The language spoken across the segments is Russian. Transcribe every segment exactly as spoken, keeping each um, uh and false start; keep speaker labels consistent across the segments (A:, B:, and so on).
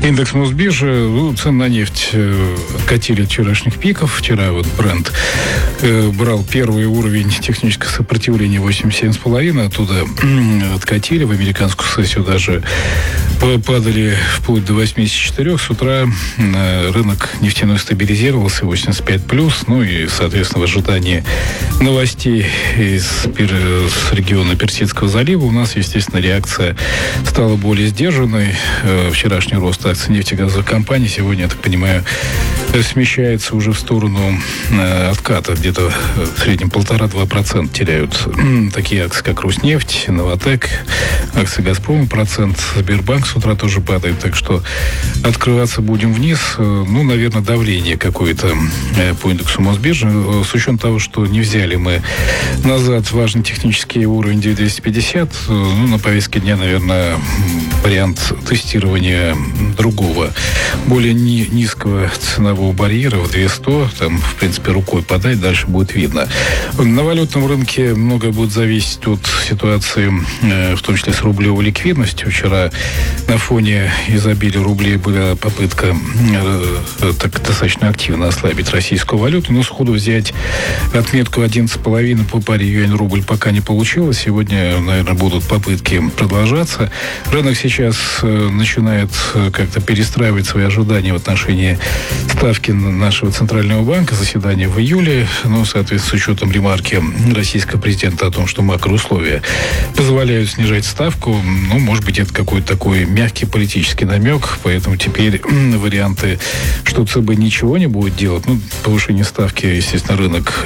A: Индекс Мосбиржи, ну, цены на нефть э, откатили от вчерашних пиков. Вчера вот Brent э, брал первый уровень технического сопротивления восемьдесят семь с половиной, оттуда э, откатили. В американскую сессию даже падали вплоть до восемьдесят четыре. С утра э, рынок нефтяной стабилизировался, восемьдесят пять плюс. Ну и, соответственно, в ожидании новостей из, с региона Персидского залива у нас, естественно, реакция стала более сдержанной. Э, вчерашний рост акций нефтегазовых компаний сегодня, я так понимаю, смещается уже в сторону э, отката. Где-то в среднем полтора-два процента теряют такие акции, как Руснефть, Новотек, акции Газпрома процент, Сбербанк с утра тоже падает. Так что открываться будем вниз. Ну, наверное, давление какое-то э, по индексу Мосбиржи. С учетом того, что не взяли мы назад важный технический уровень двести пятьдесят, ну, на повестке дня, наверное, вариант тестирования другого, более ни, низкого ценового барьера в две сто, там, в принципе, рукой подать, дальше будет видно. На валютном рынке многое будет зависеть от ситуации, э, в том числе с рублевой ликвидностью. Вчера на фоне изобилия рублей была попытка э, так достаточно активно ослабить российскую валюту, но сходу взять отметку одиннадцать с половиной по паре юань-рубль пока не получилось. Сегодня, наверное, будут попытки продолжаться. Рынок сейчас э, начинает э, как-то перестраивать свои ожидания в отношении ставки нашего Центрального банка. Заседание в июле. Ну, соответственно, с учетом ремарки российского президента о том, что макроусловия позволяют снижать ставку, ну, может быть, это какой-то такой мягкий политический намек. Поэтому теперь варианты, что ЦБ ничего не будет делать, ну, повышение ставки, естественно, рынок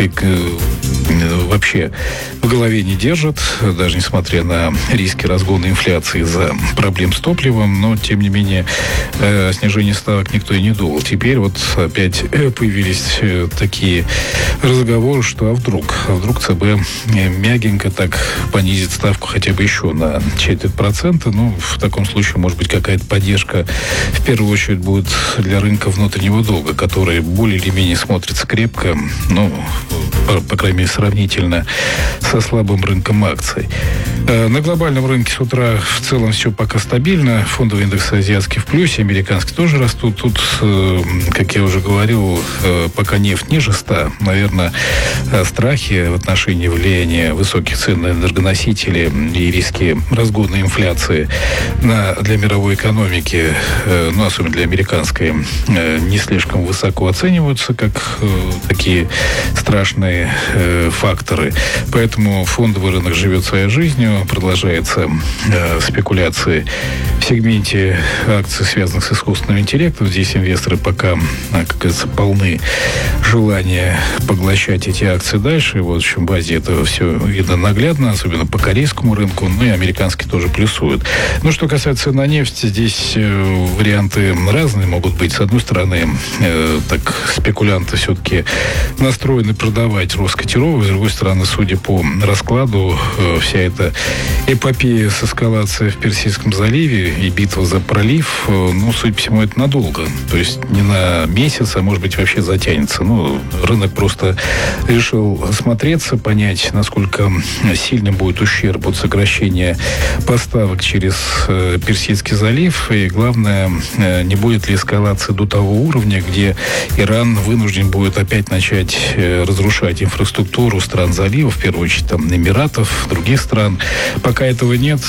A: вообще в голове не держит, даже несмотря на риски разгона инфляции из-за проблем с топливом, но, тем не менее, э, снижение ставок никто и не думал. Теперь вот опять появились э, такие разговоры, что а вдруг, а вдруг ЦБ мягенько так понизит ставку хотя бы еще на четверть процента. Ну, в таком случае, может быть, какая-то поддержка в первую очередь будет для рынка внутреннего долга, который более или менее смотрится крепко, ну, по, по крайней мере, сравнительно со слабым рынком акций. Э, на глобальном рынке с утра в целом все пока стабильно. Фондовый индекс азиатский в плюсе, американский тоже растут. Тут, э, как я уже говорил, э, пока нефть ниже ста, наверное, э, страхи в отношении влияния высоких цен на энергоносители и риски разгона инфляции на, для мировой экономики, э, ну, особенно для американской, э, не слишком высоко оцениваются, как э, такие страшные э, факторы. Поэтому фондовый рынок живет своей жизнью, продолжается э, спекуляции в сегменте акций, связанных с искусственным интеллектом. Здесь инвесторы пока, как говорится, полны желания поглощать эти акции дальше. И вот, в общем, в Азии это все видно наглядно, особенно по корейскому рынку, ну и американский тоже плюсуют. Ну, что касается цен на нефть, здесь э, варианты разные могут быть. С одной стороны, э, так спекулянты все-таки настроены продавать Роскотеровых, с другой стороны, судя по раскладу, э, вся эта эпопея с эскалацией в Персидском заливе и битва за пролив, э, ну, судя по всему, это надолго. То есть не на месяц, а может быть вообще затянется. Ну, рынок просто решил осмотреться, понять, насколько сильным будет ущерб от сокращения поставок через э, Персидский залив. И главное, э, не будет ли эскалации до того уровня, где Иран вынужден будет опять начать э, разрушать инфраструктуру стран залива, в первую очередь там Эмиратов, других стран. Пока этого нет,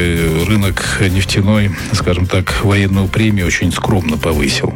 A: и рынок нефтяной, скажем так, военную премию очень скромно повысил.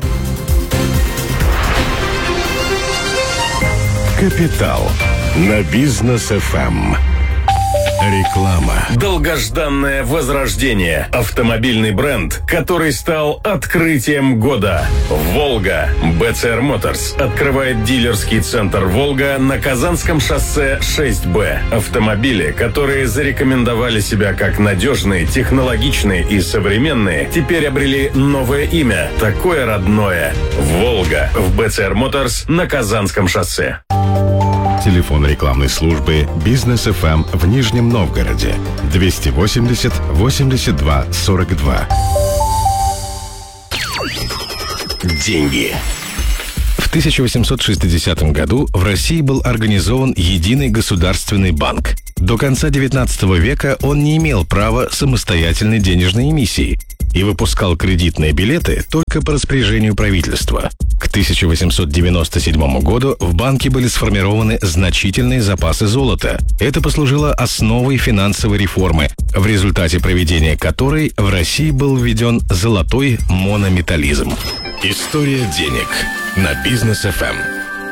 B: Капитал на Бизнес эф эм. Реклама.
C: Долгожданное возрождение. Автомобильный бренд, который стал открытием года. «Волга». бэ цэ эр Motors открывает дилерский центр «Волга» на Казанском шоссе шесть бэ. Автомобили, которые зарекомендовали себя как надежные, технологичные и современные, теперь обрели новое имя, такое родное. «Волга» в бэ цэ эр Motors на Казанском шоссе.
B: Телефон рекламной службы «Бизнес эф эм» в Нижнем Новгороде двести восемьдесят восемьдесят два сорок два. Деньги.
D: В тысяча восемьсот шестидесятом году в России был организован Единый государственный банк. До конца девятнадцатого века он не имел права самостоятельной денежной эмиссии. и выпускал кредитные билеты только по распоряжению правительства. К тысяча восемьсот девяносто седьмому году в банке были сформированы значительные запасы золота. Это послужило основой финансовой реформы, в результате проведения которой в России был введен золотой монометаллизм. История денег на Бизнес эф эм.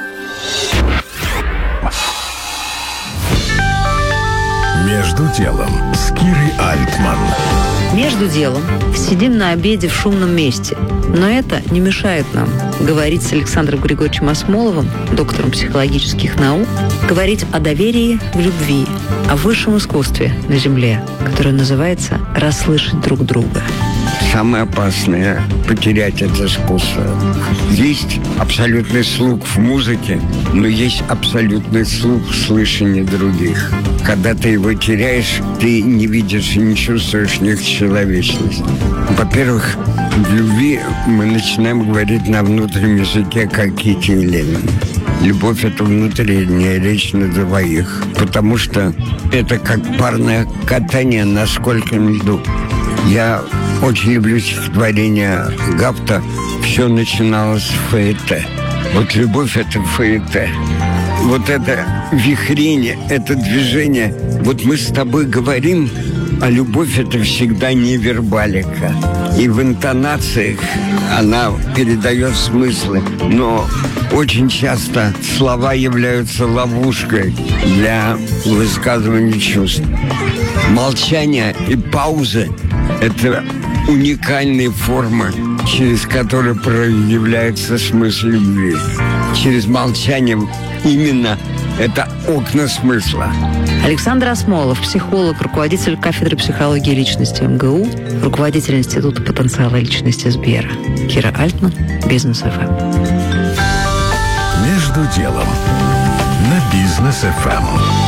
B: Между делом с Кирой Альтман.
E: Между делом сидим на обеде в шумном месте. Но это не мешает нам говорить с Александром Григорьевичем Асмоловым, доктором психологических наук, говорить о доверии в любви, о высшем искусстве на Земле, которое называется «расслышать друг друга».
F: Самое опасное – потерять это искусство. Есть абсолютный слух в музыке, но есть абсолютный слух в слышании других. Когда ты его теряешь, ты не видишь и не чувствуешь их человечность. Во-первых, в любви мы начинаем говорить на внутреннем языке, как Кити и Ленин. Любовь – это внутренняя речь на двоих, потому что это как парное катание на скольком льду. Я очень люблю стихотворение Гафта «Все начиналось с фаэте». Вот любовь – это фаэте. Вот это вихрение, это движение. Вот мы с тобой говорим, а любовь – это всегда невербалика. И в интонациях она передает смыслы. Но очень часто слова являются ловушкой для высказывания чувств. Молчание и паузы – это уникальные формы, через которые проявляется смысл любви. Через молчание именно это окна смысла.
E: Александр Асмолов, психолог, руководитель кафедры психологии личности эм гэ у, руководитель Института потенциала личности Сбера. Кира Альтман, Бизнес эф эм.
B: Между делом на Бизнес эф эм.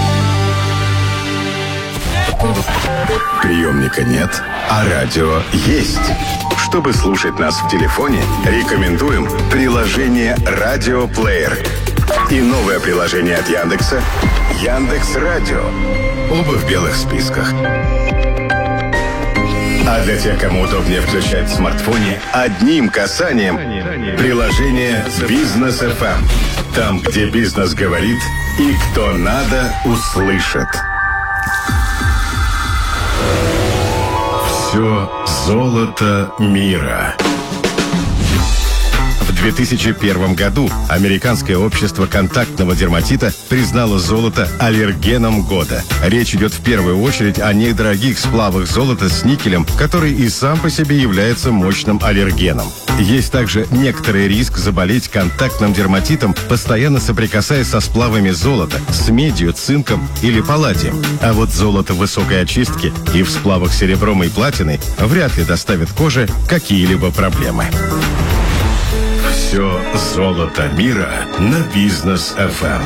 B: Приемника нет, а радио есть. Чтобы слушать нас в телефоне, рекомендуем приложение «Радиоплеер» и новое приложение от Яндекса «Яндекс.Радио». Оба в белых списках. А для тех, кому удобнее включать в смартфоне, одним касанием приложение «Бизнес эф эм». Там, где бизнес говорит и кто надо, услышит. Все золото мира. В две тысячи первом году Американское общество контактного дерматита признало золото аллергеном года. Речь идет в первую очередь о недорогих сплавах золота с никелем, который и сам по себе является мощным аллергеном. Есть также некоторый риск заболеть контактным дерматитом, постоянно соприкасаясь со сплавами золота, с медью, цинком или палладием. А вот золото высокой очистки и в сплавах серебром и платиной вряд ли доставит коже какие-либо проблемы. Все золото мира на Бизнес эф эм.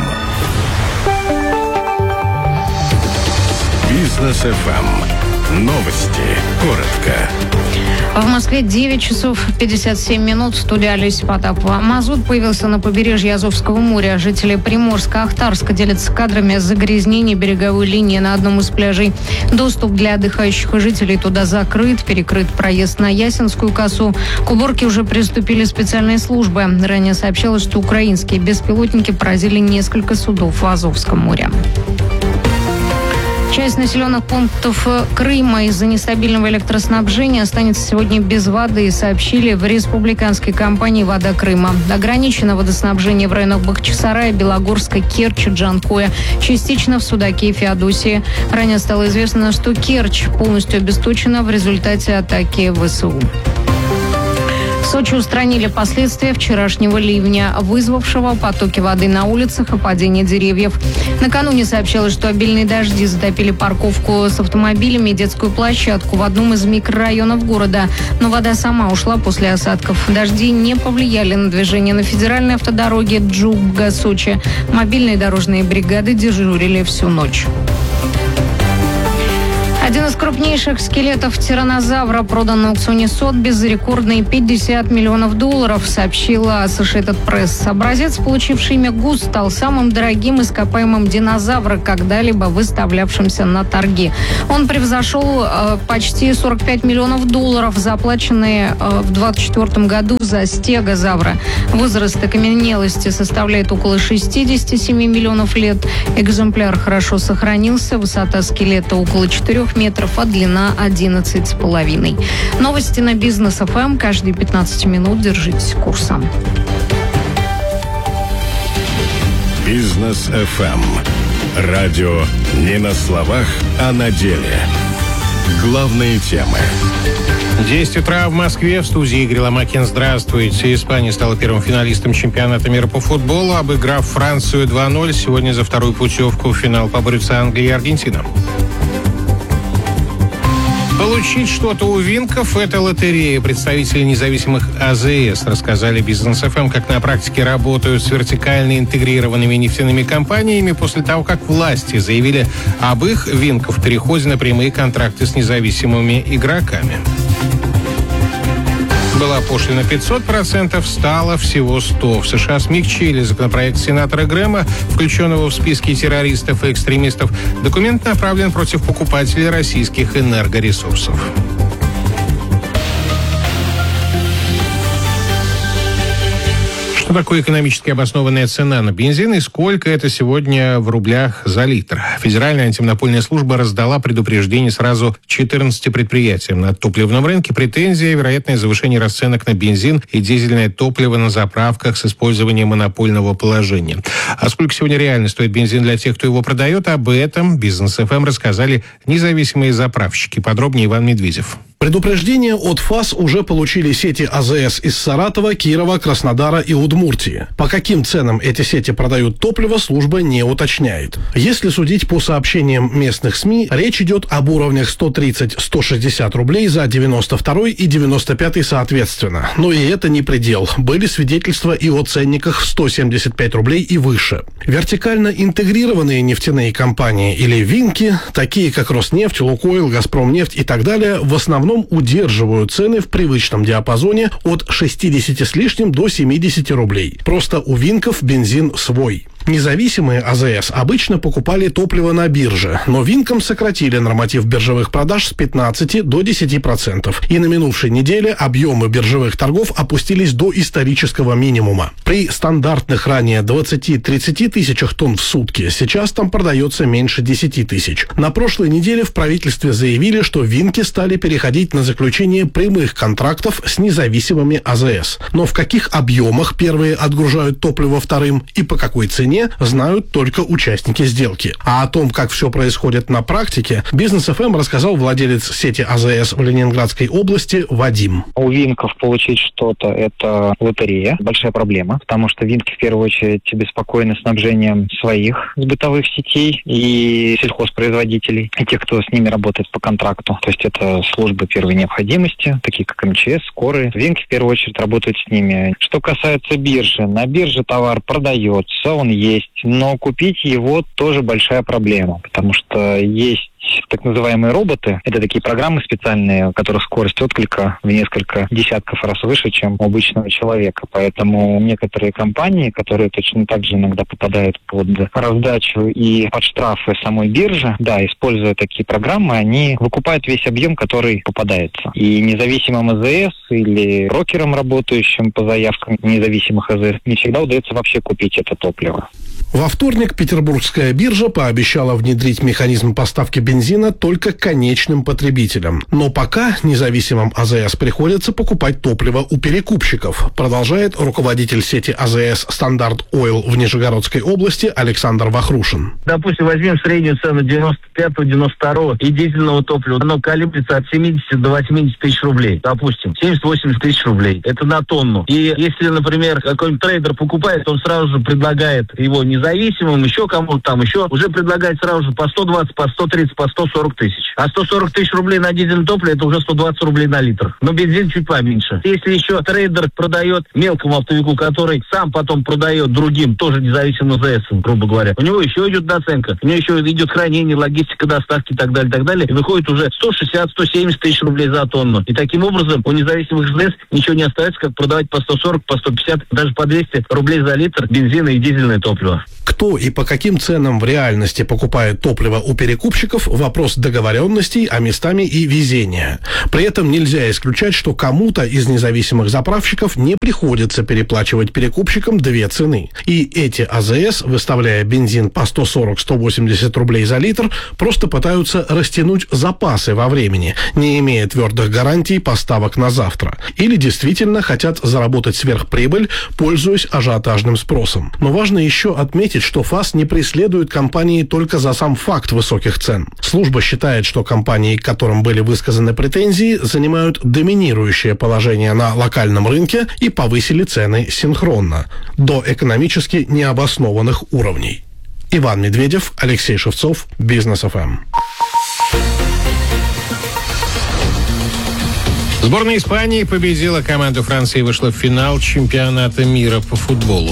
B: Бизнес эф эм. Новости. Коротко.
G: В Москве девять часов пятьдесят семь минут. В студии Олеся Потапова. Мазут появился на побережье Азовского моря. Жители Приморска-Ахтарска делятся кадрами загрязнения береговой линии на одном из пляжей. Доступ для отдыхающих и жителей туда закрыт. Перекрыт проезд на Ясенскую косу. К уборке уже приступили специальные службы. Ранее сообщалось, что украинские беспилотники поразили несколько судов в Азовском море. Часть населенных пунктов Крыма из-за нестабильного электроснабжения останется сегодня без воды, сообщили в республиканской компании «Вода Крыма». Ограничено водоснабжение в районах Бахчисарая, Белогорска, Керчи, Джанкоя, частично в Судаке и Феодосии. Ранее стало известно, что Керчь полностью обесточена в результате атаки вэ эс у. В Сочи устранили последствия вчерашнего ливня, вызвавшего потоки воды на улицах и падение деревьев. Накануне сообщалось, что обильные дожди затопили парковку с автомобилями и детскую площадку в одном из микрорайонов города. Но вода сама ушла после осадков. Дожди не повлияли на движение на федеральной автодороге Джуга-Сочи. Мобильные дорожные бригады дежурили всю ночь. Один из крупнейших скелетов тираннозавра продан на аукционе Сотбис за рекордные пятьдесят миллионов долларов, сообщила Associated Press. Образец, получивший имя Гус, стал самым дорогим ископаемым динозавра, когда-либо выставлявшимся на торги. Он превзошел э, почти сорок пять миллионов долларов, заплаченные э, в двадцать четвёртом году за стегозавра. Возраст окаменелости составляет около шестьдесят семь миллионов лет. Экземпляр хорошо сохранился. Высота скелета около четырех метров, а длина одиннадцать с половиной. Новости на Бизнес эф эм. Каждые пятнадцать минут держитесь курса.
B: Бизнес эф эм. Радио не на словах, а на деле. Главные темы.
H: десять утра в Москве. В студии Игорь Ломакин. Здравствуйте. Испания стала первым финалистом чемпионата мира по футболу, обыграв Францию два ноль. Сегодня за вторую путевку в финал поборются Англия и Аргентина. Получить что-то у Винков – это лотерея. Представители независимых а зэ эс рассказали Бизнес эф эм, как на практике работают с вертикально интегрированными нефтяными компаниями после того, как власти заявили об их Винков переходе на прямые контракты с независимыми игроками. Была пошлина пятьсот процентов, стало всего сто. В США смягчили законопроект сенатора Грэма, включенного в списки террористов и экстремистов. Документ направлен против покупателей российских энергоресурсов. Что такое экономически обоснованная цена на бензин и сколько это сегодня в рублях за литр? Федеральная антимонопольная служба раздала предупреждение сразу четырнадцати предприятиям. На топливном рынке претензии, вероятное завышение расценок на бензин и дизельное топливо на заправках с использованием монопольного положения. А сколько сегодня реально стоит бензин для тех, кто его продает, об этом Бизнес эф эм рассказали независимые заправщики. Подробнее Иван Медведев.
I: Предупреждение от ФАС уже получили сети а зэ эс из Саратова, Кирова, Краснодара и Удмуртии. По каким ценам эти сети продают топливо, служба не уточняет. Если судить по сообщениям местных СМИ, речь идет об уровнях сто тридцать - сто шестьдесят рублей за девяносто второй и девяносто пятый соответственно. Но и это не предел. Были свидетельства и о ценниках в сто семьдесят пять рублей и выше. Вертикально интегрированные нефтяные компании или Винки, такие как Роснефть, Лукойл, Газпромнефть и так далее, в основном удерживают цены в привычном диапазоне от шестидесяти с лишним до семидесяти рублей. Просто у Винков бензин свой. Независимые а зэ эс обычно покупали топливо на бирже, но Винкам сократили норматив биржевых продаж с пятнадцати до десяти процентов. И на минувшей неделе объемы биржевых торгов опустились до исторического минимума. При стандартных ранее двадцати-тридцати тысячах тонн в сутки сейчас там продается меньше десяти тысяч. На прошлой неделе в правительстве заявили, что Винки стали переходить на заключение прямых контрактов с независимыми а зэ эс. Но в каких объемах первые отгружают топливо вторым и по какой цене, знают только участники сделки. А о том, как все происходит на практике, Бизнес эф эм рассказал владелец сети а зэ эс в Ленинградской области Вадим.
J: У Винков получить что-то – это лотерея. Большая проблема, потому что Винки в первую очередь беспокоены снабжением своих бытовых сетей и сельхозпроизводителей, и тех, кто с ними работает по контракту. То есть это службы первой необходимости, такие как эм че эс, скорые. Винки в первую очередь работают с ними. Что касается биржи, на бирже товар продается, он есть, но купить его тоже большая проблема, потому что есть так называемые роботы. Это такие программы специальные, у которых скорость отклика в несколько десятков раз выше, чем у обычного человека. Поэтому некоторые компании, которые точно так же иногда попадают под раздачу и под штрафы самой биржи, да, используя такие программы, они выкупают весь объем, который попадается. И независимым а зэ эс или брокерам, работающим по заявкам независимых а зэ эс, не всегда удается вообще купить это топливо.
I: Во вторник Петербургская биржа пообещала внедрить механизм поставки бензина только конечным потребителям. Но пока независимым а зэ эс приходится покупать топливо у перекупщиков, продолжает руководитель сети а зэ эс «Стандарт Ойл» в Нижегородской области Александр Вахрушин.
K: Допустим, возьмем среднюю цену девяносто пятого - девяносто второго и дизельного топлива. Оно колеблется от семидесяти до восьмидесяти тысяч рублей. Допустим, семьдесят-восемьдесят тысяч рублей. Это на тонну. И если, например, какой-нибудь трейдер покупает, он сразу же предлагает его не независимым, еще кому-то там, еще уже предлагают сразу же по сто двадцать, по сто тридцать, по сто сорок тысяч. А сто сорок тысяч рублей на дизельное топливо, это уже сто двадцать рублей на литр. Но бензин чуть поменьше. Если еще трейдер продает мелкому оптовику, который сам потом продает другим, тоже независимым ЗС, грубо говоря, у него еще идет наценка, у него еще идет хранение, логистика, доставки и так далее, и так далее. И выходит уже сто шестьдесят - сто семьдесят тысяч рублей за тонну. И таким образом у независимых ЗС ничего не остается, как продавать по сто сорок, по сто пятьдесят, даже по двести рублей за литр бензина и дизельное топливо.
I: Кто и по каким ценам в реальности покупает топливо у перекупщиков – вопрос договоренностей, а местами и везения. При этом нельзя исключать, что кому-то из независимых заправщиков не приходится переплачивать перекупщикам две цены. И эти АЗС, выставляя бензин по сто сорок - сто восемьдесят рублей за литр, просто пытаются растянуть запасы во времени, не имея твердых гарантий поставок на завтра. Или действительно хотят заработать сверхприбыль, пользуясь ажиотажным спросом. Но важно еще отметить, что ФАС не преследует компании только за сам факт высоких цен. Служба считает, что компании, к которым были высказаны претензии, занимают доминирующее положение на локальном рынке и повысили цены синхронно, до экономически необоснованных уровней. Иван Медведев, Алексей Шевцов, Бизнес эф эм.
H: Сборная Испании победила команду Франции и вышла в финал чемпионата мира по футболу.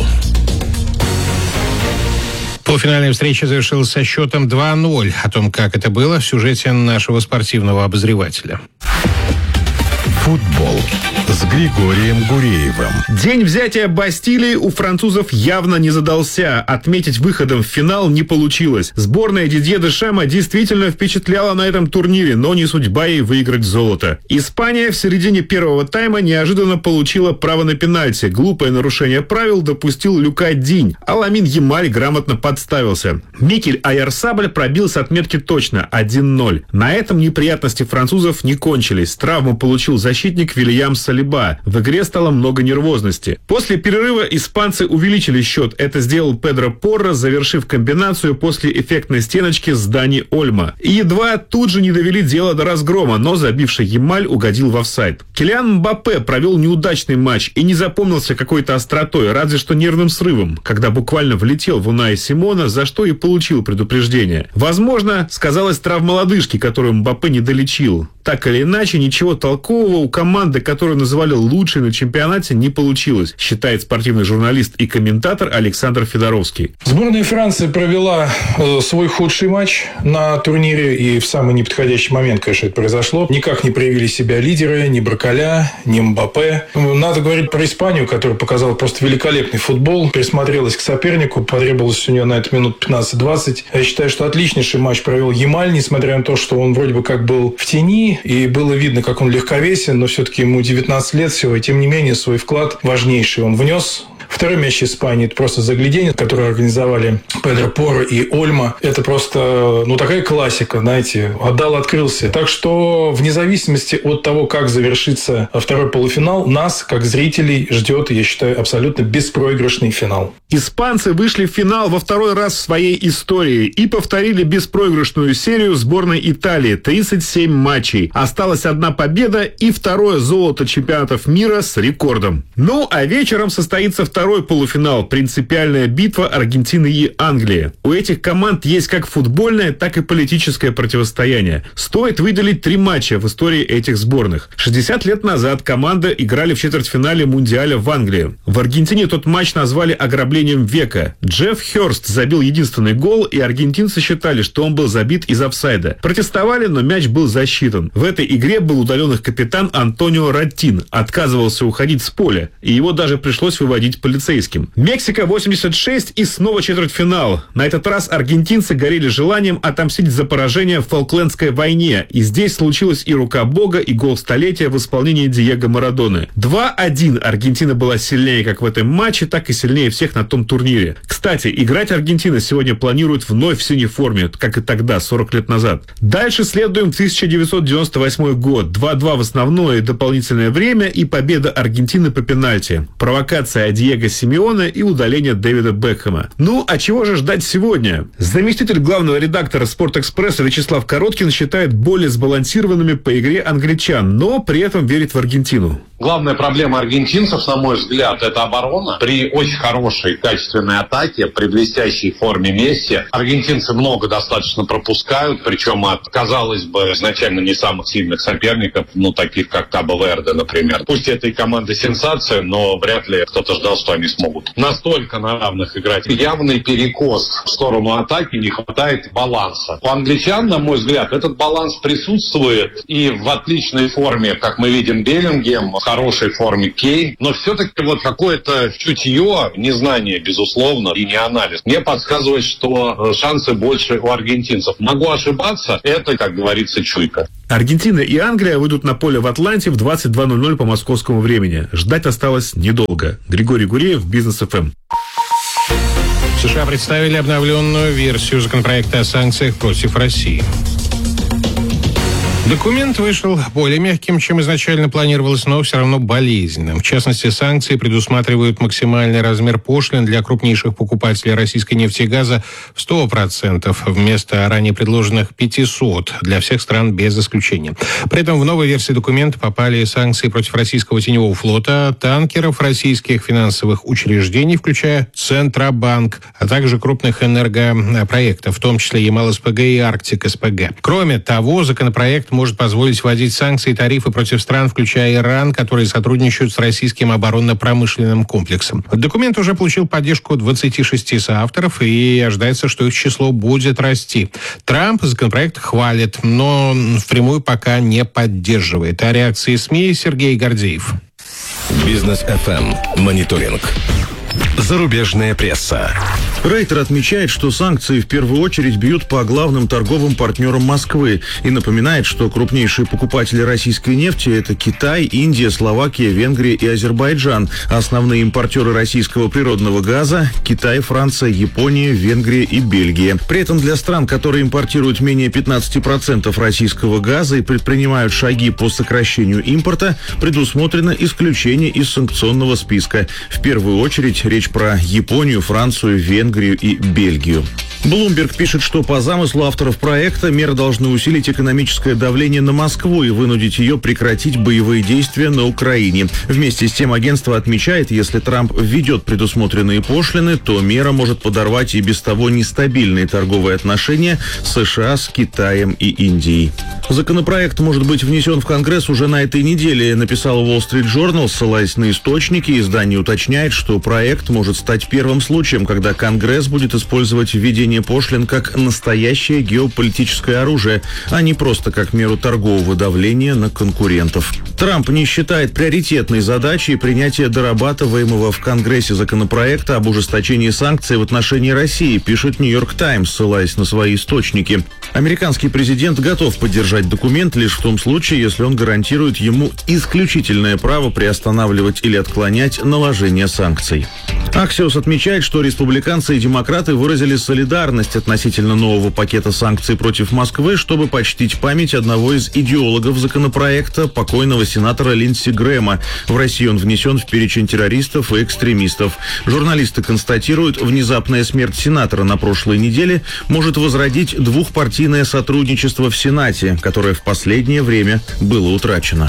H: Полуфинальная встреча завершилась со счетом два ноль. О том, как это было, в сюжете нашего спортивного обозревателя.
B: Футбол с Григорием Гуреевым.
L: День взятия Бастилии у французов явно не задался. Отметить выходом в финал не получилось. Сборная Дидье Дешама действительно впечатляла на этом турнире, но не судьба ей выиграть золото. Испания в середине первого тайма неожиданно получила право на пенальти. Глупое нарушение правил допустил Люка Динь, а Ламин Ямаль грамотно подставился. Микель Аяр-Сабль пробил с отметки точно один ноль. На этом неприятности французов не кончились. Травму получил защитник Вильям Салиба. В игре стало много нервозности. После перерыва испанцы увеличили счет. Это сделал Педро Порро, завершив комбинацию после эффектной стеночки с Дани Ольмо. И едва тут же не довели дело до разгрома, но забивший Ямаль угодил в офсайд. Килиан Мбаппе провел неудачный матч и не запомнился какой-то остротой, разве что нервным срывом, когда буквально влетел в Унаи Симона, за что и получил предупреждение. Возможно, сказалась травма лодыжки, которую Мбаппе не долечил. Так или иначе, ничего толкового у команды, которую называли лучшей на чемпионате, не получилось, считает спортивный журналист и комментатор Александр Федоровский.
M: Сборная Франции провела э, свой худший матч на турнире, и в самый неподходящий момент, конечно, это произошло. Никак не проявили себя лидеры, ни Браколя, ни Мбаппе. Надо говорить про Испанию, которая показала просто великолепный футбол, присмотрелась к сопернику, потребовалось у нее на это минут пятнадцать-двадцать. Я считаю, что отличнейший матч провел Ямаль, несмотря на то, что он вроде бы как был в тени, и было видно, как он легковесен, но все-таки ему девятнадцать лет всего, и тем не менее свой вклад важнейший он внес. Второй мяч Испании – это просто заглядение, которое организовали Педро Порро и Ольмо. Это просто, ну, такая классика, знаете, отдал, открылся. Так что, вне зависимости от того, как завершится второй полуфинал, нас, как зрителей, ждет, я считаю, абсолютно беспроигрышный финал.
L: Испанцы вышли в финал во второй раз в своей истории и повторили беспроигрышную серию сборной Италии – тридцать семь матчей. Осталась одна победа и второе золото чемпионатов мира с рекордом. Ну, а вечером состоится второй полуфинал – принципиальная битва Аргентины и Англии. У этих команд есть как футбольное, так и политическое противостояние. Стоит выделить три матча в истории этих сборных. шестьдесят лет назад команды играли в четвертьфинале Мундиаля в Англии. В Аргентине тот матч назвали ограблением века. Джефф Хёрст забил единственный гол, и аргентинцы считали, что он был забит из офсайда. Протестовали, но мяч был засчитан. В этой игре был удален их капитан Антонио Раттин. Отказывался уходить с поля, и его даже пришлось выводить полицейским. Мексика восемьдесят шесть и снова четвертьфинал. На этот раз аргентинцы горели желанием отомстить за поражение в Фолклендской войне, и здесь случилась и рука бога, и гол столетия в исполнении Диего Марадоны. два один Аргентина была сильнее как в этом матче, так и сильнее всех на том турнире. Кстати, играть Аргентина сегодня планирует вновь в синей форме, как и тогда, сорок лет назад. Дальше следуем в тысяча девятьсот девяносто восьмой год. два два в основное и дополнительное время и победа Аргентины по пенальти. Провокация Диего Диего Симеоне и удаление Дэвида Бекхэма. Ну, а чего же ждать сегодня? Заместитель главного редактора «Спортэкспресса» Вячеслав Короткин считает более сбалансированными по игре англичан, но при этом верит в Аргентину.
N: Главная проблема аргентинцев, на мой взгляд, это оборона. При очень хорошей, качественной атаке, при блестящей форме Месси, аргентинцы много достаточно пропускают, причем от, казалось бы, изначально не самых сильных соперников, ну, таких как Кабо-Верде, например. Пусть это и команда сенсация, но вряд ли кто-то ждал, что они смогут настолько на равных играть. Явный перекос в сторону атаки, не хватает баланса. У англичан, на мой взгляд, этот баланс присутствует, и в отличной форме, как мы видим, Беллингем, в хорошей форме Кейн, но все-таки вот какое-то чутье, незнание, безусловно, и не анализ, мне подсказывает, что шансы больше у аргентинцев. Могу ошибаться, это, как говорится, чуйка.
L: Аргентина и Англия выйдут на поле в Атланте в двадцать два ноль ноль по московскому времени. Ждать осталось недолго. Григорий Гуреев, Бизнес эф эм.
H: США представили обновленную версию законопроекта о санкциях против России. Документ вышел более мягким, чем изначально планировалось, но все равно болезненным. В частности, санкции предусматривают максимальный размер пошлин для крупнейших покупателей российской нефти и газа в сто процентов вместо ранее предложенных пятьсот для всех стран без исключения. При этом в новой версии документа попали санкции против российского теневого флота, танкеров, российских финансовых учреждений, включая Центробанк, а также крупных энергопроектов, в том числе Ямал-СПГ и Арктик-СПГ. Кроме того, законопроект может позволить вводить санкции и тарифы против стран, включая Иран, которые сотрудничают с российским оборонно-промышленным комплексом. Документ уже получил поддержку двадцати шести соавторов, и ожидается, что их число будет расти. Трамп законопроект хвалит, но впрямую пока не поддерживает. О реакции СМИ Сергей Гордеев.
D: Бизнес эф эм. Мониторинг. Зарубежная пресса.
O: Рейтер отмечает, что санкции в первую очередь бьют по главным торговым партнерам Москвы и напоминает, что крупнейшие покупатели российской нефти – это Китай, Индия, Словакия, Венгрия и Азербайджан. Основные импортеры российского природного газа – Китай, Франция, Япония, Венгрия и Бельгия. При этом для стран, которые импортируют менее пятнадцати процентов российского газа и предпринимают шаги по сокращению импорта, предусмотрено исключение из санкционного списка. В первую очередь речь про Японию, Францию, Венгрию и Бельгию. Bloomberg пишет, что по замыслу авторов проекта меры должны усилить экономическое давление на Москву и вынудить ее прекратить боевые действия на Украине. Вместе с тем агентство отмечает, если Трамп введет предусмотренные пошлины, то мера может подорвать и без того нестабильные торговые отношения США с Китаем и Индией. Законопроект может быть внесен в Конгресс уже на этой неделе, написал Wall Street Journal, ссылаясь на источники. Издание уточняет, что проект может стать первым случаем, когда Конгресс будет использовать введение пошлин как настоящее геополитическое оружие, а не просто как меру торгового давления на конкурентов. Трамп не считает приоритетной задачей принятие дорабатываемого в Конгрессе законопроекта об ужесточении санкций в отношении России, пишет Нью-Йорк Таймс, ссылаясь на свои источники. Американский президент готов поддержать документ лишь в том случае, если он гарантирует ему исключительное право приостанавливать или отклонять наложение санкций. Axios отмечает, что республиканцы и демократы выразили солидарность относительно нового пакета санкций против Москвы, чтобы почтить память одного из идеологов законопроекта, покойного сенатора Линдси Грэма. В России он внесен в перечень террористов и экстремистов. Журналисты констатируют, внезапная смерть сенатора на прошлой неделе может возродить двухпартийное сотрудничество в Сенате, которое в последнее время было утрачено.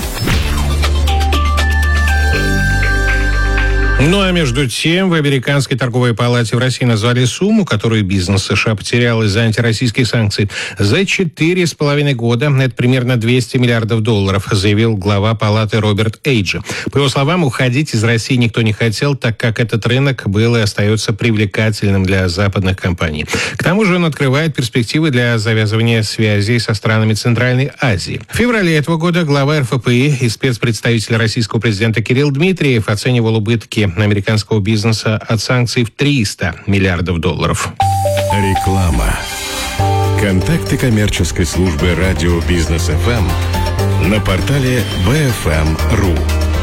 H: Ну а между тем, в Американской торговой палате в России назвали сумму, которую бизнес США потерял из-за антироссийских санкций, за четыре с половиной года. Это примерно двести миллиардов долларов, заявил глава палаты Роберт Эйджи. По его словам, уходить из России никто не хотел, так как этот рынок был и остается привлекательным для западных компаний. К тому же он открывает перспективы для завязывания связей со странами Центральной Азии. В феврале этого года глава эр эф пэ и и спецпредставитель российского президента Кирилл Дмитриев оценивал убытки американского бизнеса от санкций в триста миллиардов долларов.
D: Реклама. Контакты коммерческой службы радио Бизнес эф эм на портале би эф эм точка ру.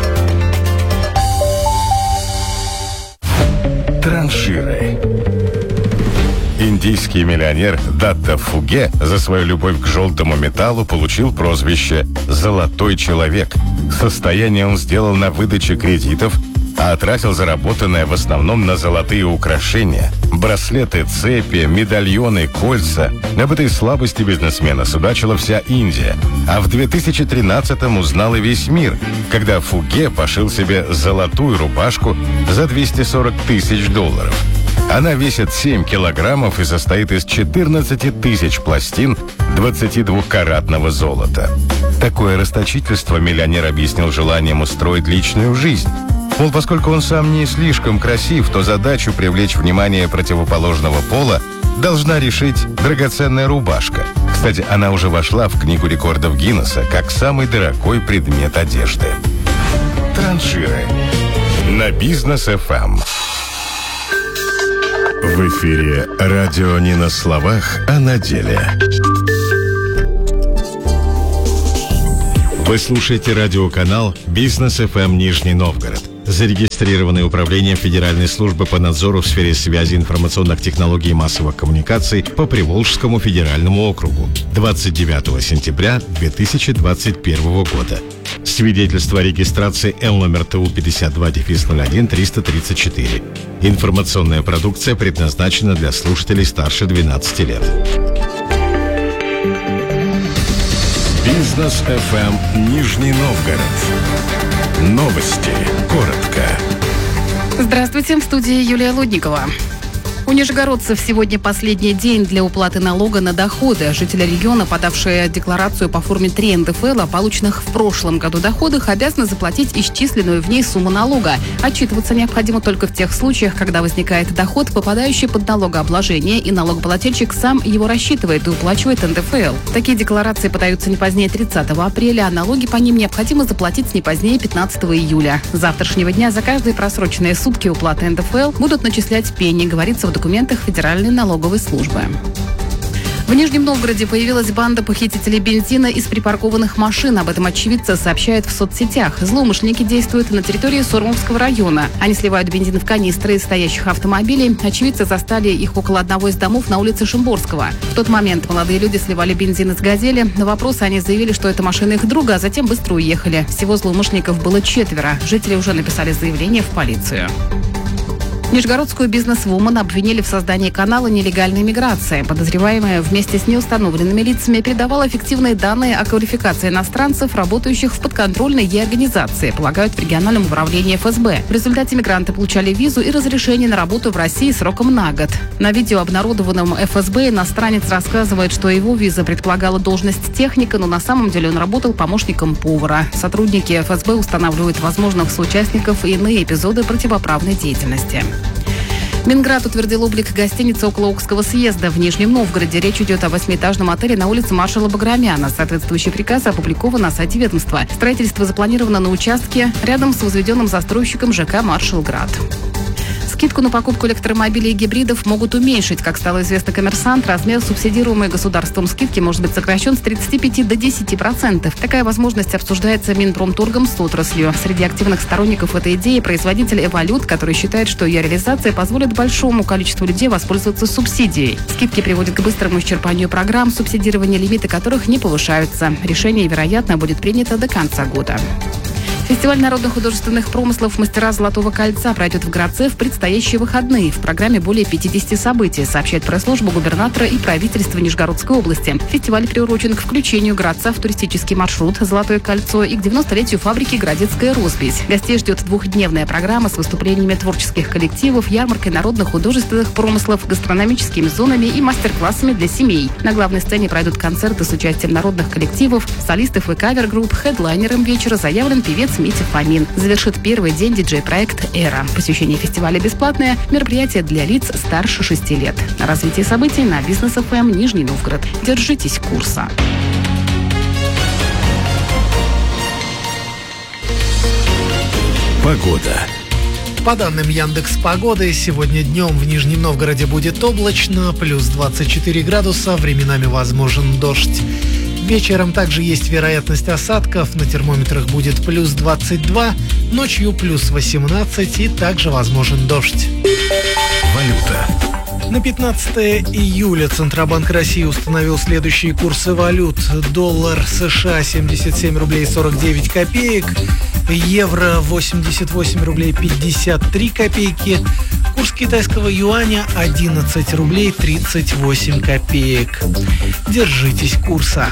D: Транширы.
B: Индийский миллионер Датта Фуге за свою любовь к желтому металлу получил прозвище «Золотой человек». Состояние он сделал на выдаче кредитов а тратил заработанное в основном на золотые украшения, браслеты, цепи, медальоны, кольца. Об этой слабости бизнесмена судачила вся Индия, а в две тысячи тринадцатом узнал и весь мир, когда Фуге пошил себе золотую рубашку за двести сорок тысяч долларов. Она весит семь килограммов и состоит из четырнадцати тысяч пластин двадцатидвухкаратного золота. Такое расточительство миллионер объяснил желанием устроить личную жизнь. Мол, поскольку он сам не слишком красив, то задачу привлечь внимание противоположного пола должна решить драгоценная рубашка. Кстати, она уже вошла в книгу рекордов Гиннесса как самый дорогой предмет одежды. Транширы на Бизнес эф эм. В эфире радио не на словах, а на деле. Вы слушаете радиоканал Бизнес эф эм Нижний Новгород, зарегистрированный управлением Федеральной службы по надзору в сфере связи, информационных технологий и массовых коммуникаций по Приволжскому федеральному округу двадцать девятого сентября две тысячи двадцать первого года. Свидетельство о регистрации Л номер Т У пятьдесят два ноль один триста тридцать четыре. Информационная продукция предназначена для слушателей старше двенадцати лет. Бизнес эф эм Нижний Новгород. Новости. Коротко.
P: Здравствуйте, в студии Юлия Лудникова. У нижегородцев сегодня последний день для уплаты налога на доходы. Жители региона, подавшие декларацию по форме три эн дэ эф эл о полученных в прошлом году доходах, обязаны заплатить исчисленную в ней сумму налога. Отчитываться необходимо только в тех случаях, когда возникает доход, попадающий под налогообложение, и налогоплательщик сам его рассчитывает и уплачивает эн дэ эф эл. Такие декларации подаются не позднее тридцатого апреля, а налоги по ним необходимо заплатить не позднее пятнадцатого июля. С завтрашнего дня за каждые просроченные сутки уплаты эн дэ эф эл будут начислять пени, говорится в документах Федеральной налоговой службы. В Нижнем Новгороде появилась банда похитителей бензина из припаркованных машин. Об этом очевидцы сообщают в соцсетях. Злоумышленники действуют на территории Сормовского района. Они сливают бензин в канистры из стоящих автомобилей. Очевидцы застали их около одного из домов на улице Шимборского. В тот момент молодые люди сливали бензин из «Газели». На вопросы они заявили, что это машина их друга, а затем быстро уехали. Всего злоумышленников было четверо. Жители уже написали заявление в полицию. Нижегородскую бизнес-вумен обвинили в создании канала нелегальной миграции. Подозреваемая вместе с неустановленными лицами передавала фиктивные данные о квалификации иностранцев, работающих в подконтрольной ей организации, полагают в региональном управлении эф эс бэ. В результате мигранты получали визу и разрешение на работу в России сроком на год. На видео, обнародованном эф эс бэ, иностранец рассказывает, что его виза предполагала должность техника, но на самом деле он работал помощником повара. Сотрудники эф эс бэ устанавливают возможных соучастников и иные эпизоды противоправной деятельности. Минград утвердил облик гостиницы около Окского съезда в Нижнем Новгороде. Речь идет о восьмиэтажном отеле на улице маршала Баграмяна. Соответствующий приказ опубликован на сайте ведомства. Строительство запланировано на участке рядом с возведенным застройщиком ЖК «Маршалград». Скидку на покупку электромобилей и гибридов могут уменьшить. Как стало известно «Коммерсант», размер субсидируемой государством скидки может быть сокращен с тридцати пяти до десяти процентов. Такая возможность обсуждается Минпромторгом с отраслью. Среди активных сторонников этой идеи производитель «Эволют», который считает, что ее реализация позволит большому количеству людей воспользоваться субсидией. Скидки приводят к быстрому исчерпанию программ, субсидирование лимиты которых не повышаются. Решение, вероятно, будет принято до конца года. Фестиваль народных художественных промыслов «Мастера Золотого кольца» пройдет в Градце в предстоящие выходные. В программе более пятидесяти событий, сообщает пресс-служба губернатора и правительства Нижегородской области. Фестиваль приурочен к включению Градца в туристический маршрут «Золотое кольцо» и к девяностолетию фабрики «Градецкая роспись». Гостей ждет двухдневная программа с выступлениями творческих коллективов, ярмаркой народных художественных промыслов, гастрономическими зонами и мастер-классами для семей. На главной сцене пройдут концерты с участием народных коллективов, солистов и кавер-групп. Хедлайнером вечера заявлен певец Митя Фомин. Завершит первый день диджей-проект «Эра». Посещение фестиваля бесплатное. Мероприятие для лиц старше шести лет. На развитие событий на Бизнес эф эм Нижний Новгород. Держитесь курса.
B: Погода.
Q: По данным Яндекс.Погоды, сегодня днем в Нижнем Новгороде будет облачно, плюс двадцать четыре градуса, временами возможен дождь. Вечером также есть вероятность осадков, на термометрах будет плюс двадцать два, ночью плюс восемнадцать и также возможен дождь.
B: Валюта.
Q: На пятнадцатое июля Центробанк России установил следующие курсы валют. Доллар США семьдесят семь рублей сорок девять копеек, Евро восемьдесят восемь рублей пятьдесят три копейки. Курс китайского юаня одиннадцать рублей тридцать восемь копеек. Держитесь курса.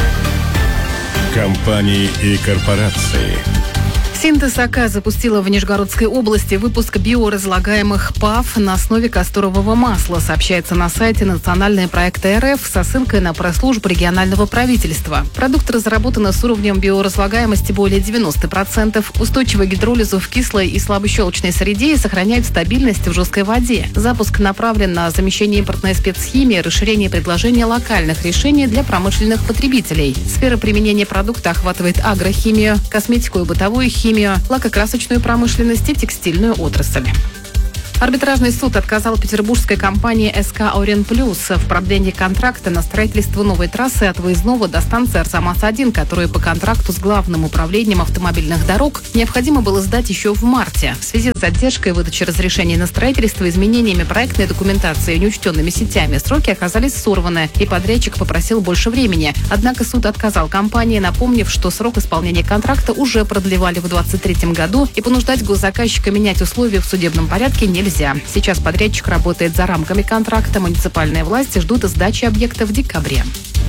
B: Компании и корпорации.
P: Синтез АК запустила в Нижегородской области выпуск биоразлагаемых ПАВ на основе касторового масла, сообщается на сайте Национальные проекты РФ со ссылкой на пресс-службу регионального правительства. Продукт разработан с уровнем биоразлагаемости более девяносто процентов, устойчивой к гидролизу в кислой и слабощелочной среде и сохраняет стабильность в жесткой воде. Запуск направлен на замещение импортной спецхимии, расширение предложения локальных решений для промышленных потребителей. Сфера применения продукта охватывает агрохимию, косметику и бытовую химию, лакокрасочную промышленность и текстильную отрасль. Арбитражный суд отказал петербургской компании СК «Орен Плюс» в продлении контракта на строительство новой трассы от Выездного до станции Арзамас один, которую по контракту с Главным управлением автомобильных дорог необходимо было сдать еще в марте. В связи с задержкой выдачи разрешений на строительство, изменениями проектной документации и неучтенными сетями сроки оказались сорваны, и подрядчик попросил больше времени. Однако суд отказал компании, напомнив, что срок исполнения контракта уже продлевали в двадцать третьем году, и понуждать госзаказчика менять условия в судебном порядке нельзя. Сейчас подрядчик работает за рамками контракта. Муниципальные власти ждут сдачи объекта в декабре.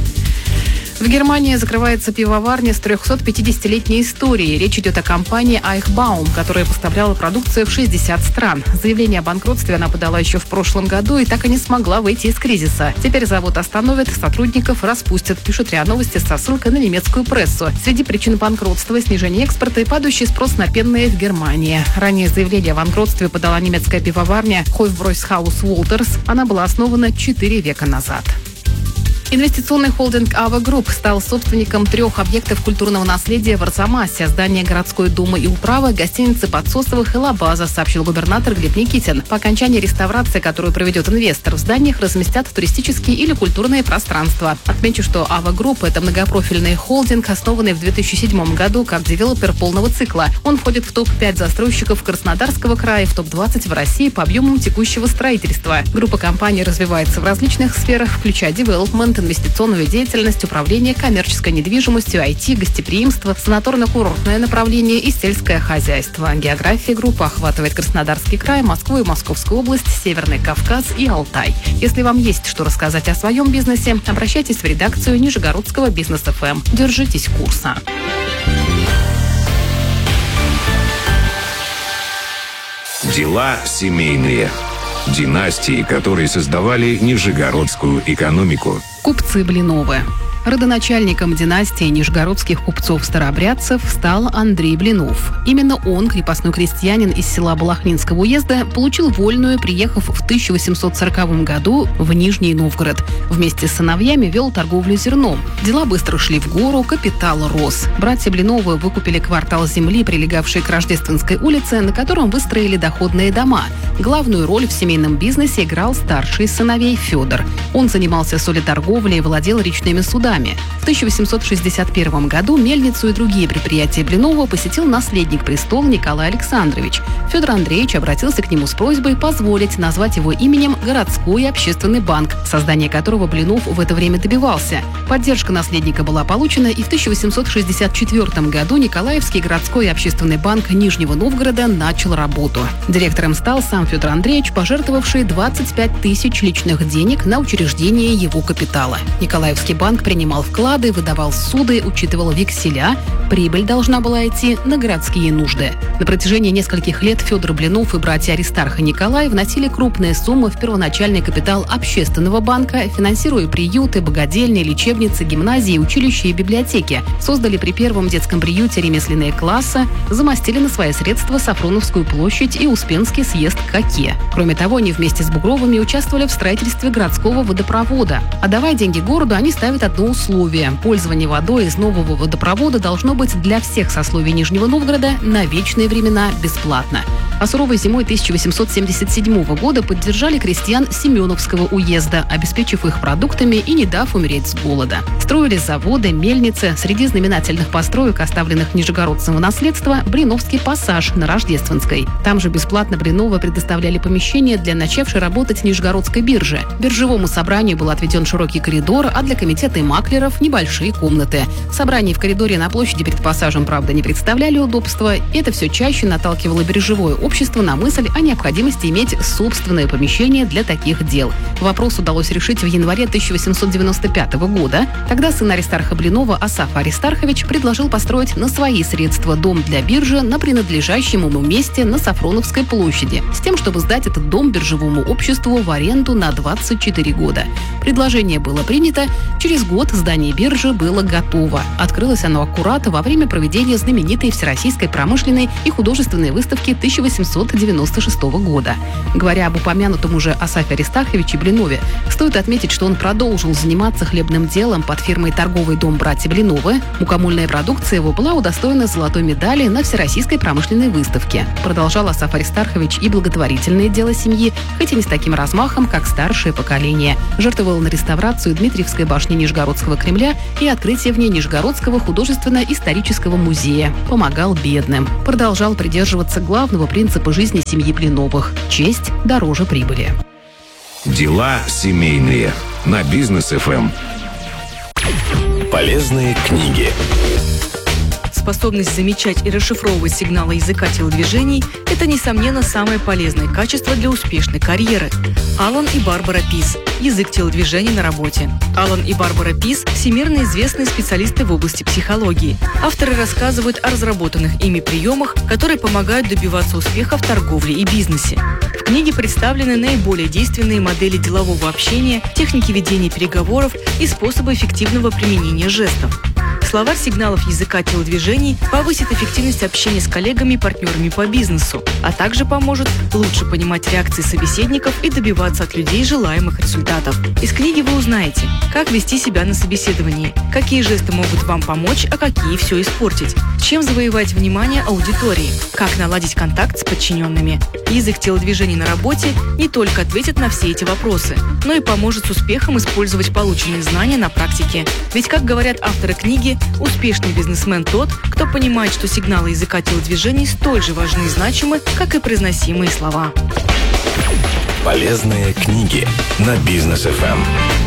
P: В Германии закрывается пивоварня с трехсотпятидесятилетней историей. Речь идет о компании Eichbaum, которая поставляла продукцию в шестьдесят стран. Заявление о банкротстве она подала еще в прошлом году и так и не смогла выйти из кризиса. Теперь завод остановят, сотрудников распустят, пишут РИА Новости со ссылкой на немецкую прессу. Среди причин банкротства – снижение экспорта и падающий спрос на пенные в Германии. Ранее заявление о банкротстве подала немецкая пивоварня Hofbräuhaus Wolters. Она была основана четыре века назад. Инвестиционный холдинг «Ава Групп» стал собственником трех объектов культурного наследия в Арзамасе: здание городской думы и управы, гостиницы Подсосовых и Ла-База, сообщил губернатор Глеб Никитин. По окончании реставрации, которую проведет инвестор, в зданиях разместят туристические или культурные пространства. Отмечу, что «Ава Групп» — это многопрофильный холдинг, основанный в две тысячи седьмом году как девелопер полного цикла. Он входит в топ пять застройщиков Краснодарского края и в топ двадцать в России по объемам текущего строительства. Группа компаний развивается в различных сферах, включая девелопмент, инвестиционную деятельность, управление коммерческой недвижимостью, ай ти, гостеприимство, санаторно-курортное направление и сельское хозяйство. География группы охватывает Краснодарский край, Москву и Московскую область, Северный Кавказ и Алтай. Если вам есть что рассказать о своем бизнесе, обращайтесь в редакцию Нижегородского бизнес-эф эм. Держитесь курса.
R: Дела семейные. Династии, которые создавали нижегородскую экономику.
P: Купцы Блиновы. Родоначальником династии нижегородских купцов-старообрядцев стал Андрей Блинов. Именно он, крепостной крестьянин из села Балахнинского уезда, получил вольную, приехав в тысяча восемьсот сороковом году в Нижний Новгород. Вместе с сыновьями вел торговлю зерном. Дела быстро шли в гору, капитал рос. Братья Блиновы выкупили квартал земли, прилегавший к Рождественской улице, на котором выстроили доходные дома. Главную роль в семейном бизнесе играл старший из сыновей Федор. Он занимался солеторговлей и владел речными судами. В тысяча восемьсот шестьдесят первом году мельницу и другие предприятия Блинова посетил наследник престола Николай Александрович. Федор Андреевич обратился к нему с просьбой позволить назвать его именем городской общественный банк, создание которого Блинов в это время добивался. Поддержка наследника была получена, и в тысяча восемьсот шестьдесят четвёртом году Николаевский городской общественный банк Нижнего Новгорода начал работу. Директором стал сам Федор Андреевич, пожертвовавший двадцать пять тысяч личных денег на учреждение его капитала. Николаевский банк принимал вклады, выдавал суды, учитывал векселя. Прибыль должна была идти на городские нужды. На протяжении нескольких лет Федор Блинов и братья Аристарх и Николай вносили крупные суммы в первоначальный капитал общественного банка, финансируя приюты, богадельни, лечебницы, гимназии, училища и библиотеки. Создали при первом детском приюте ремесленные классы, замостили на свои средства Сафроновскую площадь и Успенский съезд Каке. Кроме того, они вместе с Бугровыми участвовали в строительстве городского водопровода. Отдавая деньги городу, они ставят одно условие. Пользование водой из нового водопровода должно быть для всех сословий Нижнего Новгорода на вечные времена бесплатно. А суровой зимой тысяча восемьсот семьдесят седьмого года поддержали крестьян Семеновского уезда, обеспечив их продуктами и не дав умереть с голода. Строили заводы, мельницы. Среди знаменательных построек, оставленных нижегородцам в наследство, Блиновский пассаж на Рождественской. Там же бесплатно Блиново предоставляли помещение для начавшей работать Нижегородской биржи. Биржевому собранию был отведен широкий коридор, а для комитета и маклеров – небольшие комнаты. Собрания в коридоре на площади перед пассажем, правда, не представляли удобства. Это все чаще наталкивало биржевое общество на мысль о необходимости иметь собственное помещение для таких дел. Вопрос удалось решить в январе тысяча восемьсот девяносто пятого года. Тогда сын Аристарха Блинова Асаф Аристархович предложил построить на свои средства дом для биржи на принадлежащем ему месте на Сафроновской площади, с тем, чтобы сдать этот дом биржевому обществу в аренду на двадцать четыре года. Предложение было принято. Через год здание биржи было готово. Открылось оно аккурат во время проведения знаменитой Всероссийской промышленной и художественной выставки тысяча восемьсот девяносто шестого года. Говоря об упомянутом уже Асафе Аристарховиче Блинове, стоит отметить, что он продолжил заниматься хлебным делом под фирмой «Торговый дом братья Блиновы». Мукомольная продукция его была удостоена золотой медали на Всероссийской промышленной выставке. Продолжал Асаф Аристархович и благотворительное дело семьи, хоть и не с таким размахом, как старшее поколение. Жертвовал на реставрацию Дмитриевской башни Нижегородского Кремля и открытие в ней Нижегородского художественно-исторического музея. Помогал бедным. Продолжал придерживаться главного принципа жизни семьи Блиновых – честь дороже прибыли.
R: Дела семейные на Бизнес эф эм. Полезные книги.
S: Способность замечать и расшифровывать сигналы языка телодвижений – это, несомненно, самое полезное качество для успешной карьеры. Алан и Барбара Пис. Язык телодвижений на работе. Алан и Барбара Пис – всемирно известные специалисты в области психологии. Авторы рассказывают о разработанных ими приемах, которые помогают добиваться успеха в торговле и бизнесе. В книге представлены наиболее действенные модели делового общения, техники ведения переговоров и способы эффективного применения жестов. Словарь сигналов языка телодвижений повысит эффективность общения с коллегами и партнерами по бизнесу, а также поможет лучше понимать реакции собеседников и добиваться от людей желаемых результатов. Из книги вы узнаете, как вести себя на собеседовании, какие жесты могут вам помочь, а какие все испортить, чем завоевать внимание аудитории, как наладить контакт с подчиненными. Язык телодвижений на работе не только ответит на все эти вопросы, но и поможет с успехом использовать полученные знания на практике. Ведь, как говорят авторы книги, успешный бизнесмен тот, кто понимает, что сигналы языка телодвижений столь же важны и значимы, как и произносимые слова.
R: Полезные книги на Бизнес эф эм.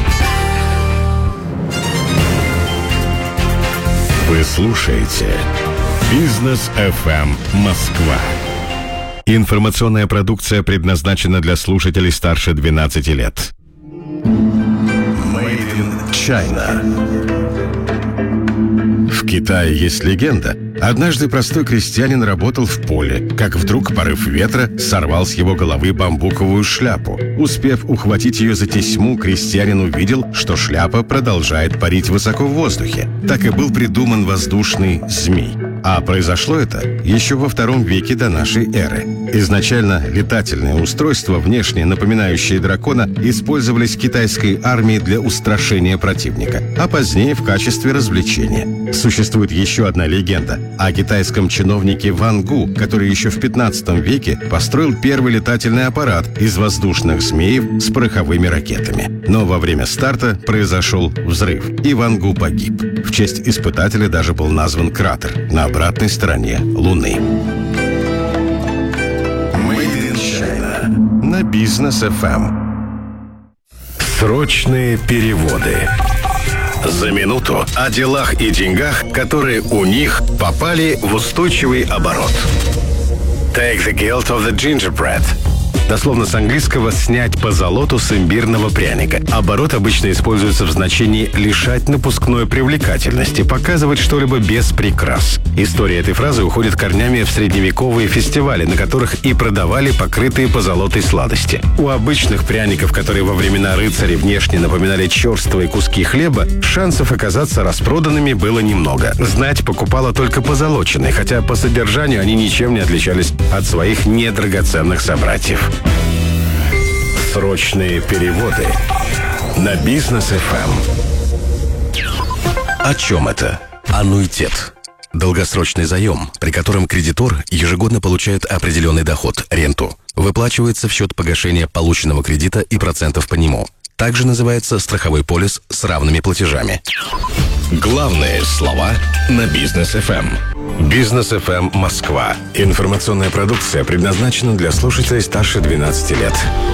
B: Вы слушаете Бизнес эф эм Москва. Информационная продукция предназначена для слушателей старше двенадцати лет. Made in China. В Китае есть легенда. Однажды простой крестьянин работал в поле, как вдруг порыв ветра сорвал с его головы бамбуковую шляпу. Успев ухватить ее за тесьму, крестьянин увидел, что шляпа продолжает парить высоко в воздухе. Так и был придуман воздушный змей. А произошло это еще во втором веке до нашей эры. Изначально летательные устройства, внешне напоминающие дракона, использовались китайской армией для устрашения противника, а позднее в качестве развлечения. Существует еще одна легенда о китайском чиновнике Ван Гу, который еще в пятнадцатом веке построил первый летательный аппарат из воздушных змеев с пороховыми ракетами. Но во время старта произошел взрыв, и Ван Гу погиб. В честь испытателя даже был назван кратер на обратной стороне Луны. Made in China на Бизнес эф эм.
R: Срочные переводы. За минуту о делах и деньгах, которые у них попали в устойчивый оборот. Take the guilt of the gingerbread. Дословно с английского «снять по золоту с имбирного пряника». Оборот обычно используется в значении «лишать напускной привлекательности», «показывать что-либо без прикрас». История этой фразы уходит корнями в средневековые фестивали, на которых и продавали покрытые позолотой сладости. У обычных пряников, которые во времена рыцарей внешне напоминали черствые куски хлеба, шансов оказаться распроданными было немного. Знать покупала только позолоченные, хотя по содержанию они ничем не отличались от своих недрагоценных собратьев. Срочные переводы на Бизнес эф эм. О чем это? Аннуитет.
D: долгосрочный заем, при котором кредитор ежегодно получает определенный доход, ренту. Выплачивается в счет погашения полученного кредита и процентов по нему. Также называется страховой полис с равными платежами. Главные слова на Бизнес эф эм. Бизнес эф эм Москва. Информационная продукция предназначена для слушателей старше двенадцати лет.